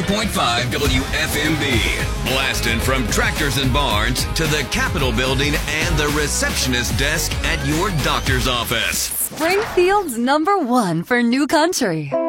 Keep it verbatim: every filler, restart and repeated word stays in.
point five W F M B. Blasting from Tractors and Barns to the Capitol Building and the receptionist desk at your doctor's office. Springfield's number one for new country.